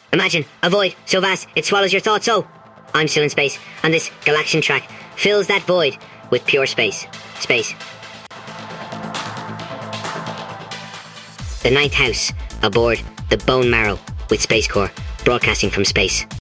Imagine a void so vast it swallows your thoughts. So I'm still in space, and this Galaxian track fills that void with pure space. Space. The ninth house aboard the Bone Marrow with Space Core, broadcasting from space.